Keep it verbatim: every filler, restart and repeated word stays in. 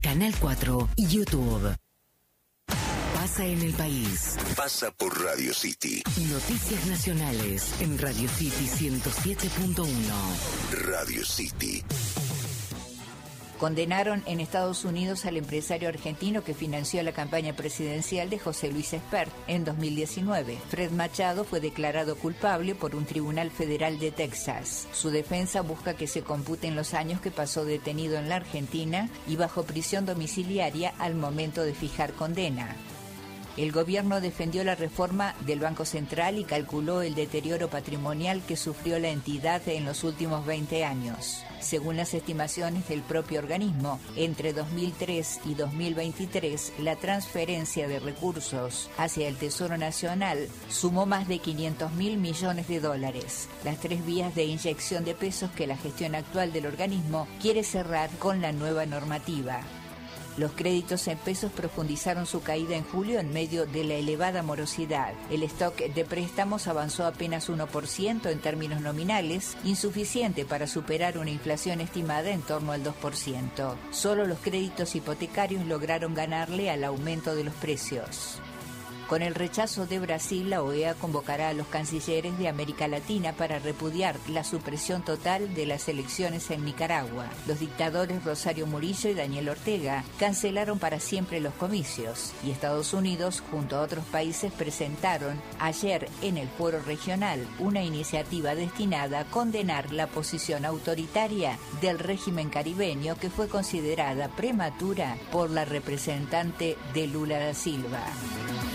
Canal cuatro y YouTube. Pasa en el país. Pasa por Radio City. Noticias nacionales en Radio City ciento siete punto uno. Radio City. Condenaron en Estados Unidos al empresario argentino que financió la campaña presidencial de José Luis Espert en dos mil diecinueve. Fred Machado fue declarado culpable por un tribunal federal de Texas. Su defensa busca que se computen los años que pasó detenido en la Argentina y bajo prisión domiciliaria al momento de fijar condena. El gobierno defendió la reforma del Banco Central y calculó el deterioro patrimonial que sufrió la entidad en los últimos veinte años. Según las estimaciones del propio organismo, entre dos mil tres y dos mil veintitrés, la transferencia de recursos hacia el Tesoro Nacional sumó más de quinientos mil millones de dólares. Las tres vías de inyección de pesos que la gestión actual del organismo quiere cerrar con la nueva normativa. Los créditos en pesos profundizaron su caída en julio en medio de la elevada morosidad. El stock de préstamos avanzó apenas uno por ciento en términos nominales, insuficiente para superar una inflación estimada en torno al dos por ciento. Solo los créditos hipotecarios lograron ganarle al aumento de los precios. Con el rechazo de Brasil, la O E A convocará a los cancilleres de América Latina para repudiar la supresión total de las elecciones en Nicaragua. Los dictadores Rosario Murillo y Daniel Ortega cancelaron para siempre los comicios y Estados Unidos, junto a otros países, presentaron ayer en el Foro Regional una iniciativa destinada a condenar la posición autoritaria del régimen caribeño que fue considerada prematura por la representante de Lula da Silva.